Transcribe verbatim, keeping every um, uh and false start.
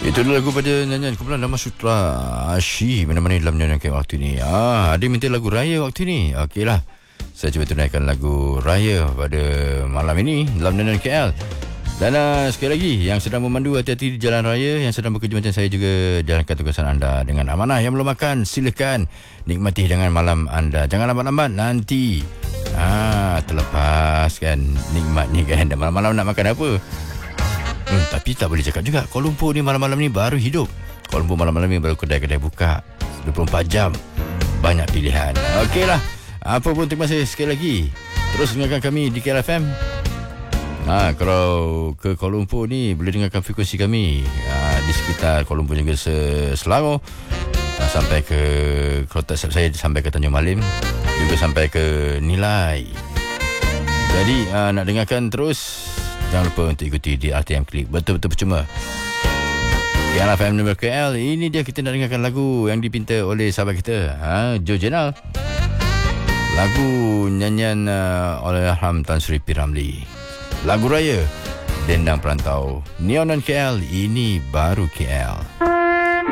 Itu lagu pada nyanyian kumpulan Dharma Sutra Ashi menemani dalam nyanyian waktu ni. Ah, ada minta lagu raya waktu ni. Okeylah. Saya cuba tunaikan lagu raya pada malam ini dalam nyanyian K L. Dan uh, sekali lagi, yang sedang memandu hati-hati di jalan raya, yang sedang bekerja macam saya juga, jalankan tugasan anda dengan amanah. Yang belum makan, silakan nikmati dengan malam anda. Jangan lambat-lambat, nanti ah, terlepas kan nikmatnya kan. Dan malam-malam nak makan apa? Hmm, tapi tak boleh cakap juga. Kuala Lumpur ni malam-malam ni baru hidup. Kuala Lumpur malam-malam ni baru kedai-kedai buka dua puluh empat jam. Banyak pilihan. Okeylah. Apa pun, terima kasih sekali lagi. Terus dengarkan kami di K L F M. Ha, kalau ke Kuala Lumpur ni boleh dengarkan frekuensi kami ha, di sekitar Kuala Lumpur juga Selangor. Ha, sampai ke, kalau tak silap saya, sampai ke Tanjung Malim, juga sampai ke Nilai. Jadi ha, nak dengarkan terus, jangan lupa untuk ikuti di R T M Click. Betul-betul percuma. K L F M Number K L. Ini dia, kita nak dengarkan lagu yang dipinta oleh sahabat kita, ha, Joe Jenal. Lagu nyanyian uh, oleh Ham Tan Sri P. Ramlee. Lagu raya Dendang Perantau. Neon dan K L. Ini baru K L.